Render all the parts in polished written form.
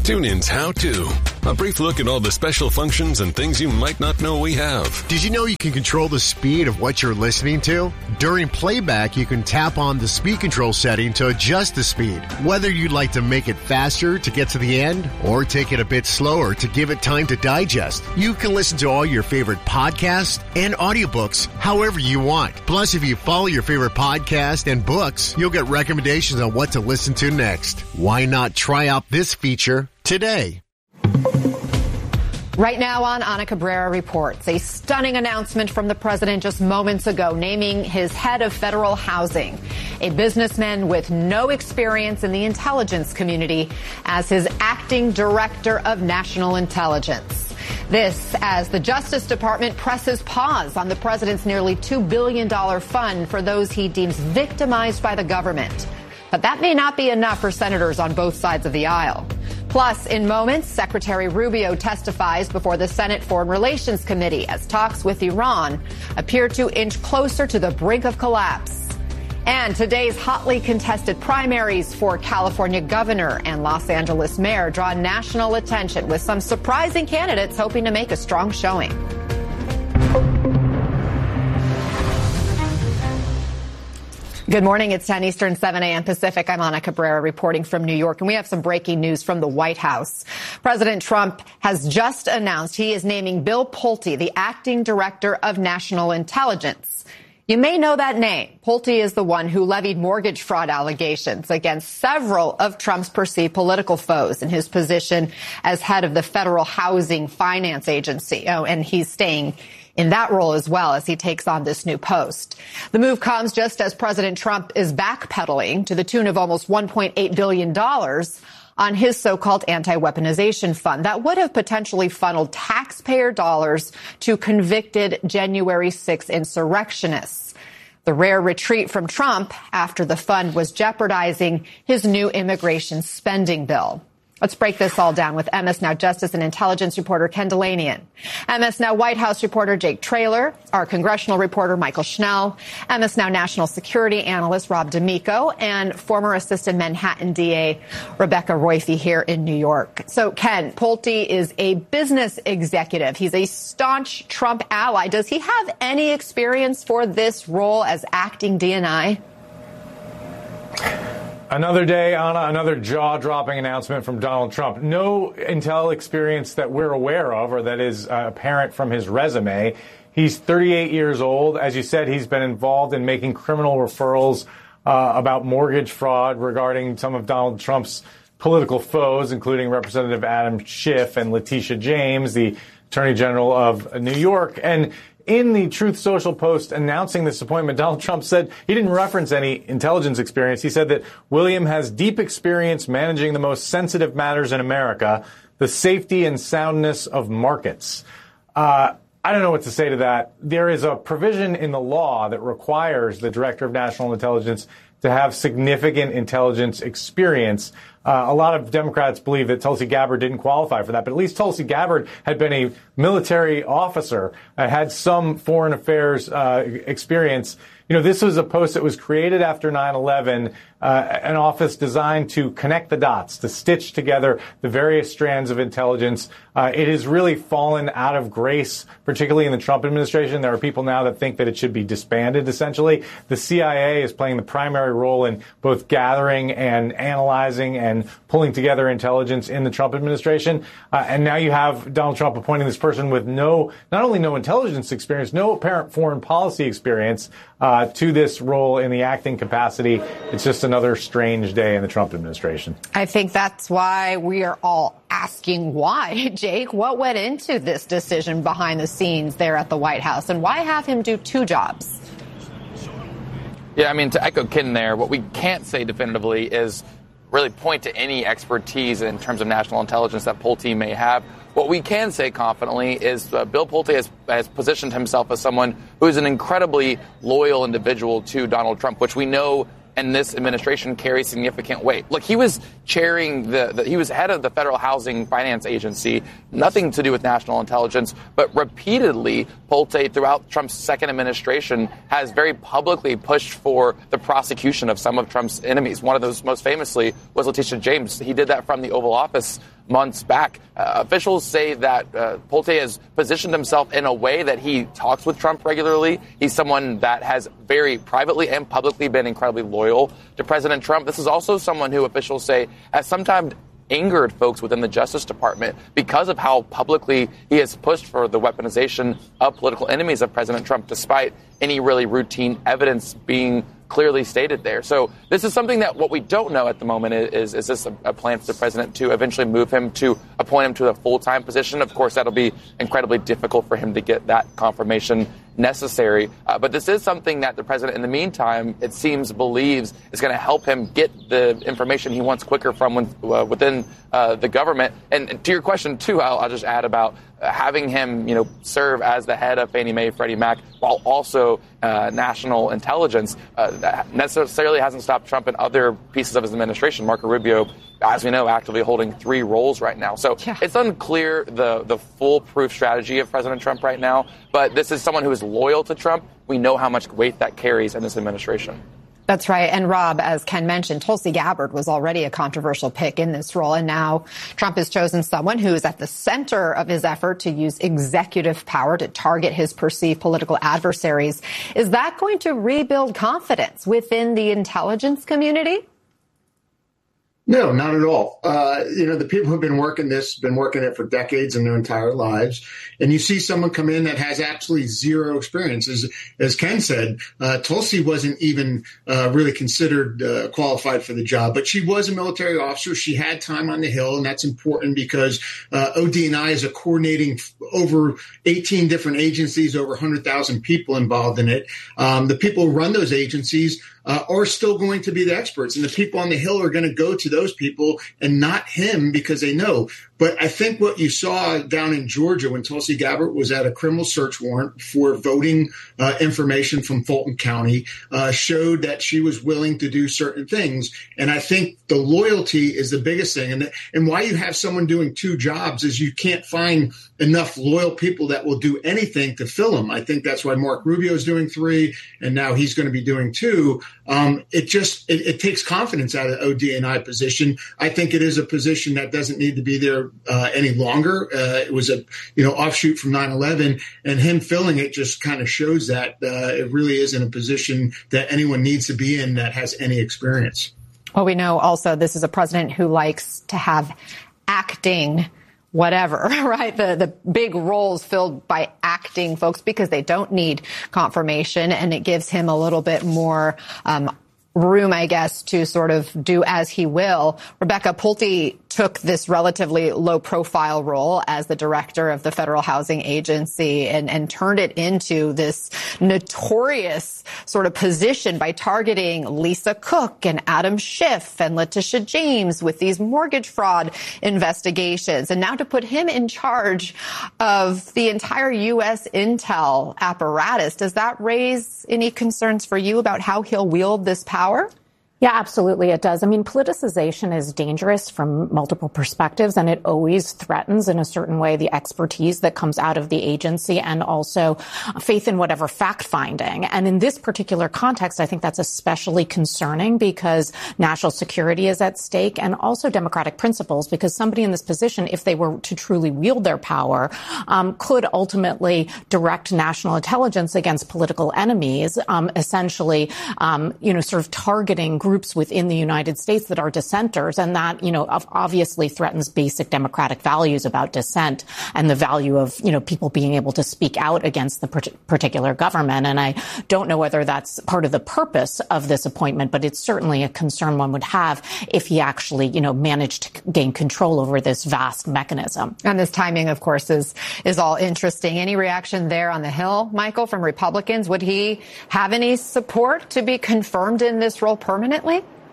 TuneIn's How To. A brief look at all the special functions and things you might not know we have. Did you know you can control the speed of what you're listening to? During playback, you can tap on the speed control setting to adjust the speed. Whether you'd like to make it faster to get to the end or take it a bit slower to give it time to digest, you can listen to all your favorite podcasts and audiobooks however you want. Plus, if you follow your favorite podcast and books, you'll get recommendations on what to listen to next. Why not try out this feature today? Right now on Ana Cabrera Reports, a stunning announcement from the president just moments ago naming his head of federal housing, a businessman with no experience in the intelligence community, as his acting director of national intelligence. This as the Justice Department presses pause on the president's nearly $2 billion fund for those he deems victimized by the government. But that may not be enough for senators on both sides of the aisle. Plus, in moments, Secretary Rubio testifies before the Senate Foreign Relations Committee as talks with Iran appear to inch closer to the brink of collapse. And today's hotly contested primaries for California governor and Los Angeles mayor draw national attention, with some surprising candidates hoping to make a strong showing. Good morning. It's 10 Eastern, 7 a.m. Pacific. I'm Ana Cabrera reporting from New York, and we have some breaking news from the White House. President Trump has just announced he is naming Bill Pulte the acting director of national intelligence. You may know that name. Pulte is the one who levied mortgage fraud allegations against several of Trump's perceived political foes in his position as head of the Federal Housing Finance Agency. Oh, and he's staying in that role as well as he takes on this new post. The move comes just as President Trump is backpedaling to the tune of almost $1.8 billion on his so-called anti-weaponization fund that would have potentially funneled taxpayer dollars to convicted January 6 insurrectionists. The rare retreat from Trump after the fund was jeopardizing his new immigration spending bill. Let's break this all down with MS Now Justice and Intelligence reporter Ken Dilanian, MS Now White House reporter Jake Traylor, our congressional reporter Michael Schnell, MS Now National Security Analyst Rob D'Amico, and former Assistant Manhattan DA Rebecca Roife here in New York. So, Ken, Pulte is a business executive. He's a staunch Trump ally. Does he have any experience for this role as acting DNI? Another day, Anna, another jaw-dropping announcement from Donald Trump. No intel experience that we're aware of or that is apparent from his resume. He's 38 years old. As you said, he's been involved in making criminal referrals about mortgage fraud regarding some of Donald Trump's political foes, including Representative Adam Schiff and Letitia James, the Attorney General of New York. And in the Truth Social post announcing this appointment, Donald Trump said he didn't reference any intelligence experience. He said that William has deep experience managing the most sensitive matters in America, the safety and soundness of markets. I don't know what to say to that. There is a provision in the law that requires the Director of National Intelligence to have significant intelligence experience. A lot of Democrats believe that Tulsi Gabbard didn't qualify for that, but at least Tulsi Gabbard had been a military officer, had some foreign affairs experience. You know, this was a post that was created after 9/11, an office designed to connect the dots, to stitch together the various strands of intelligence. It has really fallen out of grace, particularly in the Trump administration. There are people now that think that it should be disbanded, essentially. The CIA is playing the primary role in both gathering and analyzing and pulling together intelligence in the Trump administration. And now you have Donald Trump appointing this person with not only no intelligence experience, no apparent foreign policy experience, to this role in the acting capacity. It's just another strange day in the Trump administration. I think that's why we are all asking why. Jake, what went into this decision behind the scenes there at the White House, and why have him do two jobs? Yeah, I mean, to echo Ken there, what we can't say definitively is really point to any expertise in terms of national intelligence that Pulte may have. What we can say confidently is Bill Pulte has positioned himself as someone who is an incredibly loyal individual to Donald Trump, which we know and this administration carries significant weight. Look, he was chairing he was head of the Federal Housing Finance Agency, nothing to do with national intelligence, but repeatedly, Polte, throughout Trump's second administration, has very publicly pushed for the prosecution of some of Trump's enemies. One of those most famously was Letitia James. He did that from the Oval Office months back. Officials say that Polte has positioned himself in a way that he talks with Trump regularly. He's someone that has very privately and publicly been incredibly loyal to President Trump. This is also someone who officials say has sometimes angered folks within the Justice Department because of how publicly he has pushed for the weaponization of political enemies of President Trump, despite any really routine evidence being clearly stated there. So this is something that what we don't know at the moment is this a plan for the president to eventually move him to appoint him to a full-time position? Of course, that'll be incredibly difficult for him to get that confirmation necessary. But this is something that the president, in the meantime, it seems believes is going to help him get the information he wants quicker from within the government. And to your question, too, I'll just add about having him, serve as the head of Fannie Mae, Freddie Mac, while also national intelligence. That necessarily hasn't stopped Trump and other pieces of his administration. Marco Rubio, as we know, actively holding 3 roles right now. So It's unclear the foolproof strategy of President Trump right now. But this is someone who is loyal to Trump. We know how much weight that carries in this administration. That's right. And Rob, as Ken mentioned, Tulsi Gabbard was already a controversial pick in this role. And now Trump has chosen someone who is at the center of his effort to use executive power to target his perceived political adversaries. Is that going to rebuild confidence within the intelligence community? No, not at all. The people who've been working it for decades and their entire lives. And you see someone come in that has absolutely zero experience. As Ken said, Tulsi wasn't even really considered qualified for the job, but she was a military officer. She had time on the Hill, and that's important because ODNI is coordinating over 18 different agencies, over 100,000 people involved in it. The people who run those agencies are still going to be the experts. And the people on the Hill are going to go to those people and not him because they know. But I think what you saw down in Georgia when Tulsi Gabbard was at a criminal search warrant for voting information from Fulton County showed that she was willing to do certain things. And I think the loyalty is the biggest thing. And why you have someone doing 2 jobs is you can't find enough loyal people that will do anything to fill them. I think that's why Mark Rubio is doing 3, and now he's going to be doing 2. It takes confidence out of the ODNI position. I think it is a position that doesn't need to be there any longer. It was a offshoot from 9/11, and him filling it just kind of shows that it really isn't a position that anyone needs to be in that has any experience. Well, we know also this is a president who likes to have acting whatever, right? The big roles filled by acting folks because they don't need confirmation, and it gives him a little bit more room, I guess, to sort of do as he will. Rebecca, Pulte took this relatively low-profile role as the director of the Federal Housing Agency and turned it into this notorious sort of position by targeting Lisa Cook and Adam Schiff and Letitia James with these mortgage fraud investigations. And now to put him in charge of the entire U.S. intel apparatus, does that raise any concerns for you about how he'll wield this power? Yeah, absolutely it does. I mean, politicization is dangerous from multiple perspectives, and it always threatens in a certain way the expertise that comes out of the agency and also faith in whatever fact-finding. And in this particular context, I think that's especially concerning because national security is at stake and also democratic principles, because somebody in this position, if they were to truly wield their power, could ultimately direct national intelligence against political enemies, essentially, sort of targeting groups within the United States that are dissenters, and that, obviously threatens basic democratic values about dissent and the value of, people being able to speak out against the particular government. And I don't know whether that's part of the purpose of this appointment, but it's certainly a concern one would have if he actually, managed to gain control over this vast mechanism. And this timing, of course, is all interesting. Any reaction there on the Hill, Michael, from Republicans? Would he have any support to be confirmed in this role permanently?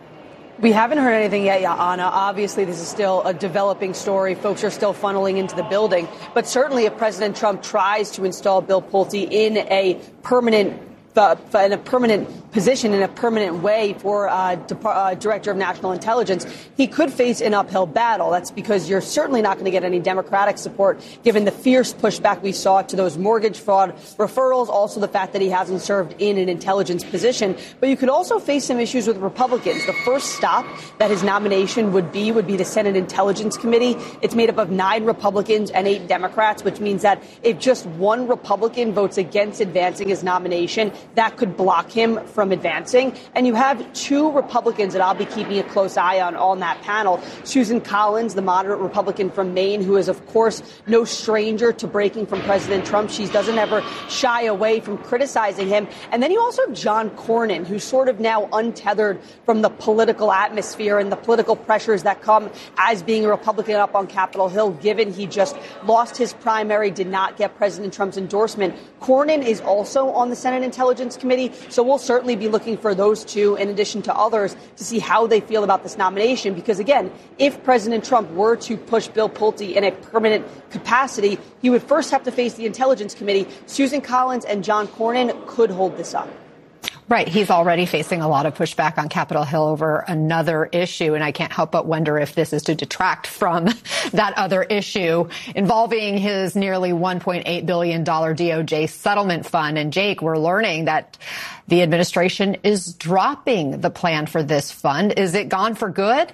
We haven't heard anything yet, Anna. Obviously, this is still a developing story. Folks are still funneling into the building. But certainly if President Trump tries to install Bill Pulte in a permanent position in a permanent way for Director of National Intelligence, he could face an uphill battle. That's because you're certainly not going to get any Democratic support, given the fierce pushback we saw to those mortgage fraud referrals, also the fact that he hasn't served in an intelligence position. But you could also face some issues with Republicans. The first stop that his nomination would be the Senate Intelligence Committee. It's made up of 9 Republicans and 8 Democrats, which means that if just one Republican votes against advancing his nomination, that could block him from advancing. And you have 2 Republicans that I'll be keeping a close eye on that panel. Susan Collins, the moderate Republican from Maine, who is, of course, no stranger to breaking from President Trump. She doesn't ever shy away from criticizing him. And then you also have John Cornyn, who's sort of now untethered from the political atmosphere and the political pressures that come as being a Republican up on Capitol Hill, given he just lost his primary, did not get President Trump's endorsement. Cornyn is also on the Senate Intelligence Committee, so we'll certainly be looking for those 2, in addition to others, to see how they feel about this nomination. Because, again, if President Trump were to push Bill Pulte in a permanent capacity, he would first have to face the Intelligence Committee. Susan Collins and John Cornyn could hold this up. Right. He's already facing a lot of pushback on Capitol Hill over another issue. And I can't help but wonder if this is to detract from that other issue involving his nearly $1.8 billion DOJ settlement fund. And Jake, we're learning that the administration is dropping the plan for this fund. Is it gone for good?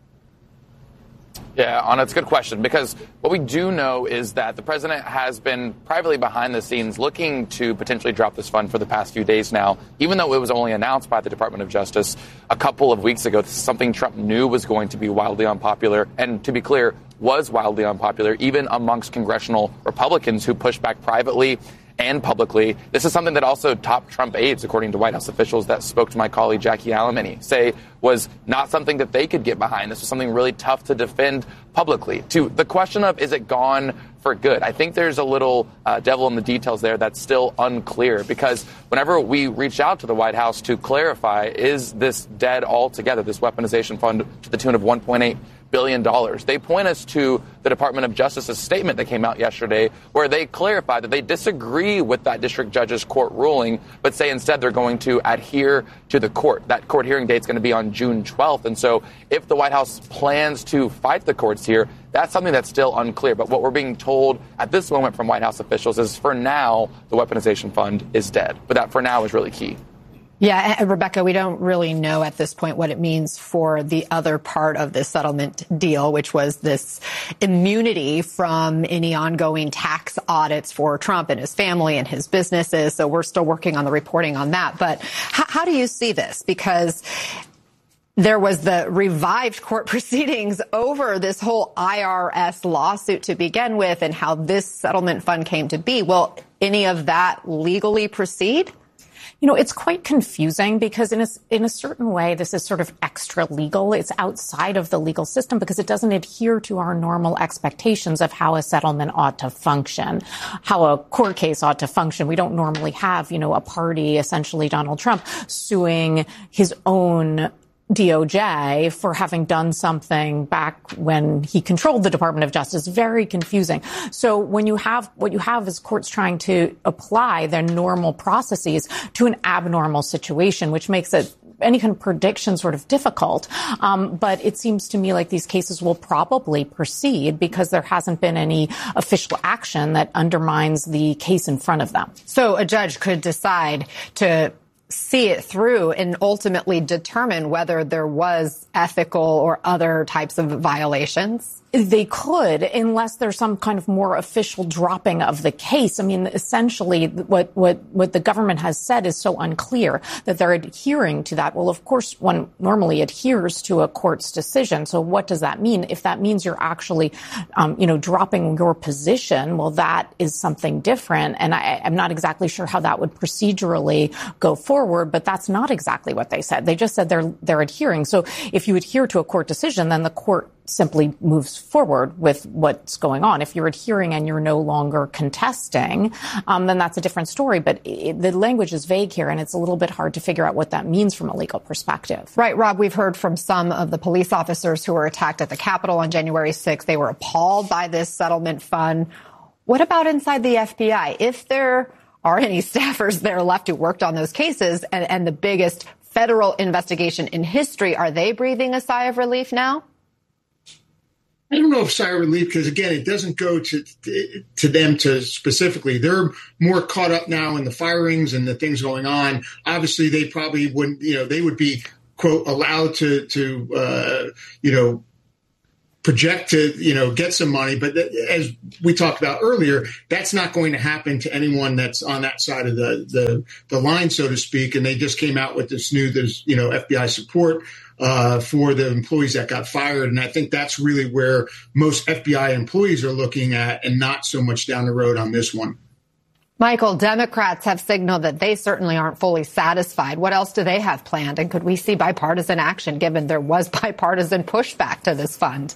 Yeah, Anna, it's a good question, because what we do know is that the president has been privately behind the scenes looking to potentially drop this fund for the past few days now, even though it was only announced by the Department of Justice a couple of weeks ago. This is something Trump knew was going to be wildly unpopular, and to be clear, was wildly unpopular, even amongst congressional Republicans who pushed back privately and publicly. This is something that also top Trump aides, according to White House officials that spoke to my colleague Jackie Alamany, say was not something that they could get behind. This was something really tough to defend publicly. To the question of, is it gone for good? I think there's a little devil in the details there that's still unclear, because whenever we reach out to the White House to clarify, is this dead altogether, this weaponization fund to the tune of $1.8 billion, they point us to the Department of Justice's statement that came out yesterday, where they clarify that they disagree with that district judge's court ruling, but say instead they're going to adhere to the court. That court hearing date is going to be on June 12th. And so if the White House plans to fight the courts here, that's something that's still unclear. But what we're being told at this moment from White House officials is, for now, the weaponization fund is dead. But that for now is really key. Yeah, and Rebecca, we don't really know at this point what it means for the other part of this settlement deal, which was this immunity from any ongoing tax audits for Trump and his family and his businesses. So we're still working on the reporting on that. But how do you see this? Because there was the revived court proceedings over this whole IRS lawsuit to begin with, and how this settlement fund came to be. Will any of that legally proceed? You know, it's quite confusing, because in a certain way, this is sort of extra legal. It's outside of the legal system because it doesn't adhere to our normal expectations of how a settlement ought to function, how a court case ought to function. We don't normally have, a party, essentially Donald Trump, suing his own DOJ for having done something back when he controlled the Department of Justice. Very confusing. So what you have is courts trying to apply their normal processes to an abnormal situation, which makes it any kind of prediction sort of difficult. But it seems to me like these cases will probably proceed because there hasn't been any official action that undermines the case in front of them. So a judge could decide to see it through and ultimately determine whether there was ethical or other types of violations? They could, unless there's some kind of more official dropping of the case. I mean, essentially, what the government has said is so unclear that they're adhering to that. Well, of course, one normally adheres to a court's decision. So what does that mean? If that means you're actually, dropping your position, well, that is something different. And I'm not exactly sure how that would procedurally go forward, but that's not exactly what they said. They just said they're adhering. So if you adhere to a court decision, then the court simply moves forward with what's going on. If you're adhering and you're no longer contesting, then that's a different story. But the language is vague here, and it's a little bit hard to figure out what that means from a legal perspective. Right, Rob, we've heard from some of the police officers who were attacked at the Capitol on January 6th. They were appalled by this settlement fund. What about inside the FBI? If there are any staffers there left who worked on those cases and the biggest federal investigation in history. Are they breathing a sigh of relief now? I don't know if sigh of relief, because again, it doesn't go to them specifically. They're more caught up now in the firings and the things going on. Obviously, they probably wouldn't, they would be, quote, allowed to project to, get some money. But as we talked about earlier, that's not going to happen to anyone that's on that side of the line, so to speak. And they just came out with this new, FBI support for the employees that got fired. And I think that's really where most FBI employees are looking at, and not so much down the road on this one. Michael, Democrats have signaled that they certainly aren't fully satisfied. What else do they have planned? And could we see bipartisan action, given there was bipartisan pushback to this fund?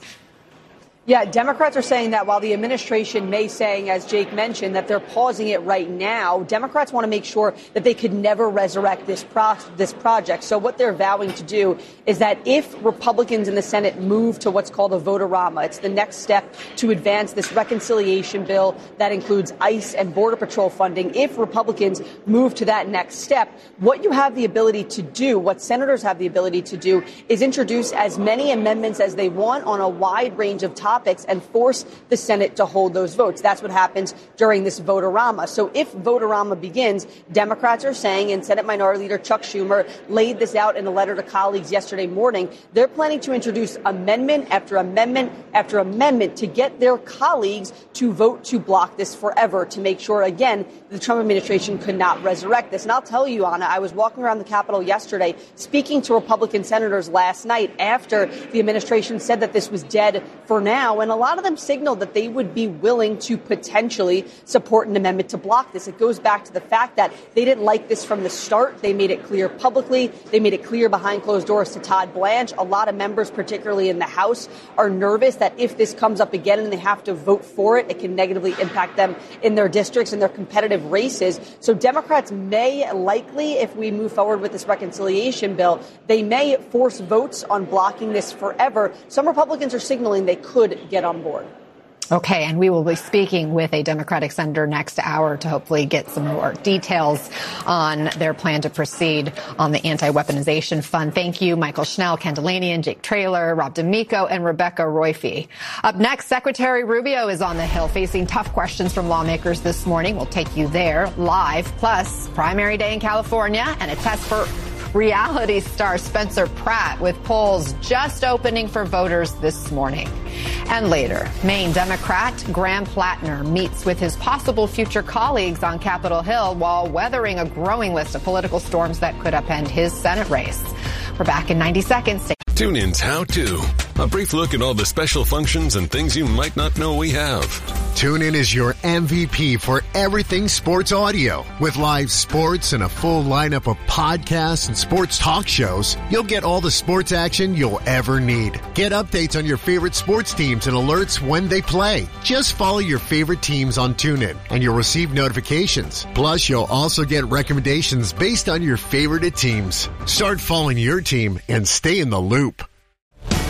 Yeah, Democrats are saying that while the administration may say, as Jake mentioned, that they're pausing it right now, Democrats want to make sure that they could never resurrect this project. So what they're vowing to do is that if Republicans in the Senate move to what's called a vote-a-rama, it's the next step to advance this reconciliation bill that includes ICE and Border Patrol funding. If Republicans move to that next step, what you have the ability to do, what senators have the ability to do, is introduce as many amendments as they want on a wide range of topics and force the Senate to hold those votes. That's what happens during this vote-a-rama. So if vote-a-rama begins, Democrats are saying, and Senate Minority Leader Chuck Schumer laid this out in a letter to colleagues yesterday morning, they're planning to introduce amendment after amendment after amendment to get their colleagues to vote to block this forever, to make sure, again, the Trump administration could not resurrect this. And I'll tell you, Anna, I was walking around the Capitol yesterday speaking to Republican senators last night after the administration said that this was dead for now. And a lot of them signaled that they would be willing to potentially support an amendment to block this. It goes back to the fact that they didn't like this from the start. They made it clear publicly. They made it clear behind closed doors to Todd Blanche. A lot of members, particularly in the House, are nervous that if this comes up again and they have to vote for it, it can negatively impact them in their districts and their competitive races. So Democrats may likely, if we move forward with this reconciliation bill, they may force votes on blocking this forever. Some Republicans are signaling they could get on board. Okay, and we will be speaking with a Democratic senator next hour to hopefully get some more details on their plan to proceed on the anti-weaponization fund. Thank you, Michael Schnell, Ken Dilanian, Jake Traylor, Rob D'Amico, and Rebecca Roife. Up next, Secretary Rubio is on the Hill facing tough questions from lawmakers this morning. We'll take you there live, plus primary day in California and a test for reality star Spencer Pratt, with polls just opening for voters this morning. And later, Maine Democrat Graham Plattner meets with his possible future colleagues on Capitol Hill while weathering a growing list of political storms that could upend his Senate race. We're back in 90 seconds. Tune in's How To. A brief look at all the special functions and things you might not know we have. TuneIn is your MVP for everything sports audio. With live sports and a full lineup of podcasts and sports talk shows, you'll get all the sports action you'll ever need. Get updates on your favorite sports teams and alerts when they play. Just follow your favorite teams on TuneIn and you'll receive notifications. Plus, you'll also get recommendations based on your favorite teams. Start following your team and stay in the loop.